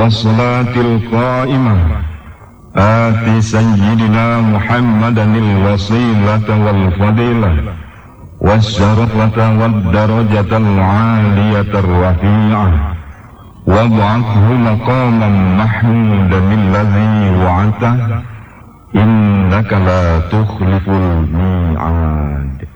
والصلاة القائمة آت سيدنا محمدا الوسيلة والفضيلة والشرفة والدرجة العالية الرفيعة وابعثه مقاما محمودا الذي وعدته إنك لا تخلف الميعاد.